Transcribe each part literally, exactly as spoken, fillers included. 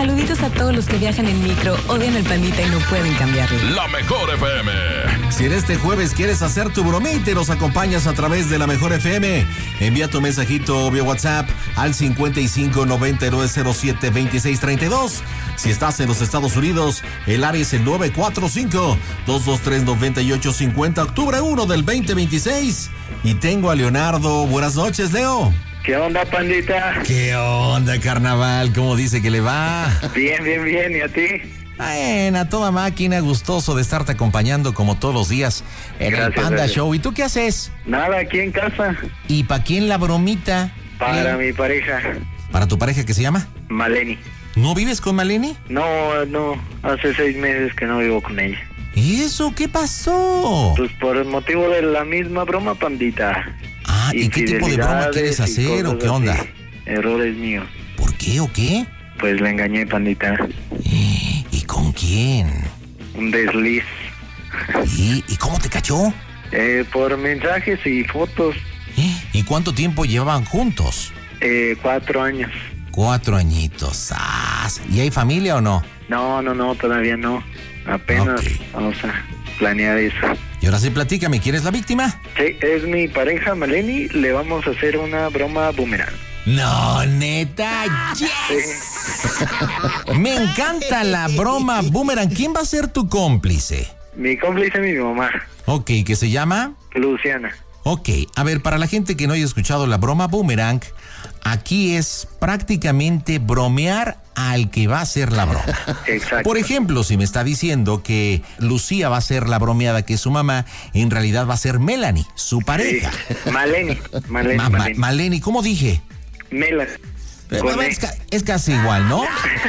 saluditos a todos los que viajan en micro, odian el Pandita y no pueden cambiarlo. La Mejor F M. Si en este jueves quieres hacer tu bromita y nos acompañas a través de La Mejor F M, envía tu mensajito vía WhatsApp al cincuenta y cinco noventa y nueve cero siete veintiséis treinta y dos. Si estás en los Estados Unidos, el área es el nueve cuatro cinco, dos dos tres, nueve ocho cinco cero, octubre uno del veinte veintiséis. Y tengo a Leonardo. Buenas noches, Leo. ¿Qué onda, Pandita? ¿Qué onda, carnaval? ¿Cómo dice que le va? Bien, bien, bien. ¿Y a ti? Bueno, a toda máquina, gustoso de estarte acompañando como todos los días en Gracias, el Panda gracias. Show. ¿Y tú qué haces? Nada, aquí en casa. ¿Y para quién la bromita? Para ¿Eh? mi pareja, ¿Para tu pareja que se llama? Maleni. ¿No vives con Maleni? No, no, hace seis meses que no vivo con ella. ¿Y eso qué pasó? Pues por el motivo de la misma broma, Pandita. Ah, ¿y qué tipo de broma Infidelidades quieres y hacer o cosas qué onda? así. Errores míos. ¿Por qué o qué? Pues la engañé, Pandita. ¿Y con quién? Un desliz. ¿Y, ¿y cómo te cachó? Eh, por mensajes y fotos. ¿Y cuánto tiempo llevaban juntos? Eh, cuatro años. Cuatro añitos. ¡Ah! ¿Y hay familia o no? No, no, no, todavía no. Apenas Ok. vamos a planear eso. Y ahora sí, platícame, ¿quién es la víctima? Sí, es mi pareja Maleni. Le vamos a hacer una broma boomerang. No, neta, yes. Me encanta la broma boomerang. ¿Quién va a ser tu cómplice? Mi cómplice es mi mamá, Ok, ¿qué se llama? Luciana. Ok, a ver, para la gente que no haya escuchado la broma boomerang, aquí es prácticamente bromear al que va a hacer la broma. Exacto. Por ejemplo, si me está diciendo que Lucía va a ser la bromeada que es su mamá, en realidad va a ser Melanie, su pareja. Sí. Maleni. Maleni. Ma- ma- Maleni. Maleni, ¿cómo dije? Mela. Eh, Con bueno, E. es, ca- es casi igual, ¿no?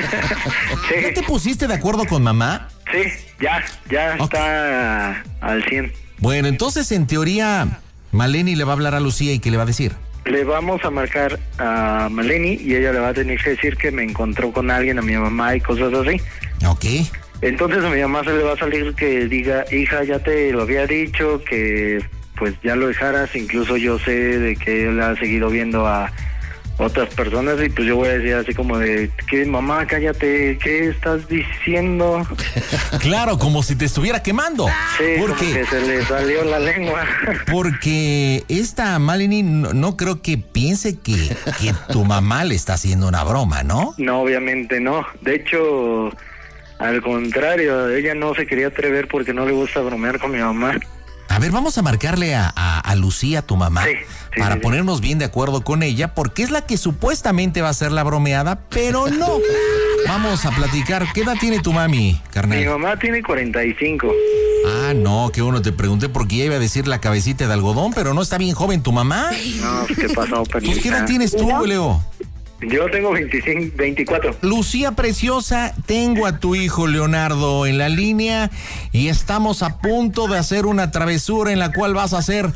Sí. ¿Ya te pusiste de acuerdo con mamá? Sí, ya, ya Ok. está al cien. Bueno, entonces en teoría, Maleni le va a hablar a Lucía y ¿qué le va a decir? Le vamos a marcar a Maleni y ella le va a tener que decir que me encontró con alguien, a mi mamá y cosas así. Ok. Entonces a mi mamá se le va a salir que diga, hija, ya te lo había dicho, que pues ya lo dejaras. Incluso yo sé de que él ha seguido viendo a otras personas y pues yo voy a decir así como de, que mamá, cállate, ¿qué estás diciendo? Claro, como si te estuviera quemando. Sí, como Porque, que se le salió la lengua. porque esta Maleni no, no creo que piense que, que tu mamá le está haciendo una broma, ¿no? No, obviamente no. De hecho, al contrario, ella no se quería atrever porque no le gusta bromear con mi mamá. A ver, vamos a marcarle a, a, a Lucía, tu mamá, Sí, sí, para sí, sí. ponernos bien de acuerdo con ella, porque es la que supuestamente va a ser la bromeada, pero no. Vamos a platicar. ¿Qué edad tiene tu mami, Mi carnal? mamá tiene cuarenta y cinco. Ah, no, qué bueno, te pregunté porque ya iba a decir la cabecita de algodón, pero no está bien joven tu mamá. No, ¿qué pasó, Pues, ¿qué edad Perlita? tienes tú, Leo? Yo tengo veinticinco, veinticuatro. Lucía preciosa, tengo a tu hijo Leonardo en la línea y estamos a punto de hacer una travesura en la cual vas a ser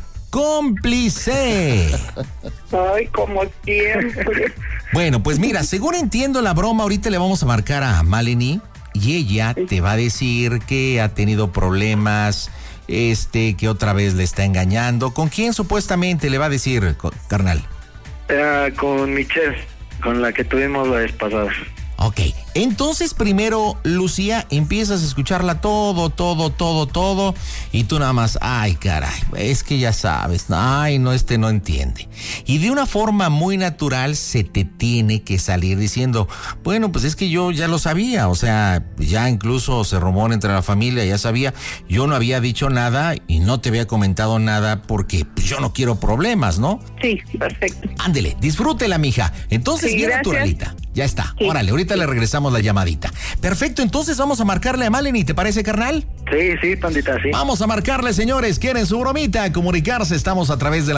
cómplice. Ay, como siempre. Bueno, pues mira, según entiendo la broma, ahorita le vamos a marcar a Maleni y ella te va a decir que ha tenido problemas, este, que otra vez le está engañando. ¿Con quién supuestamente le va a decir, co- carnal? Eh, con Michelle, con la que tuvimos la vez pasada. Ok, entonces primero, Lucía, empiezas a escucharla todo, todo, todo, todo, y tú nada más, ay, caray, es que ya sabes, ay, no, este no entiende. Y de una forma muy natural se te tiene que salir diciendo, bueno, pues es que yo ya lo sabía, o sea, ya incluso se rumora entre la familia, ya sabía, yo no había dicho nada y no te había comentado nada porque pues, yo no quiero problemas, ¿no? Sí, perfecto. Ándele, disfrútela, mija. Entonces, Sí, bien gracias. naturalita. Ya está. Sí. Órale, ahorita le regresamos la llamadita. Perfecto, entonces vamos a marcarle a Maleni, ¿te parece, carnal? Sí, sí, Pandita, sí. Vamos a marcarle, señores. ¿Quieren su bromita? Comunicarse, estamos a través de la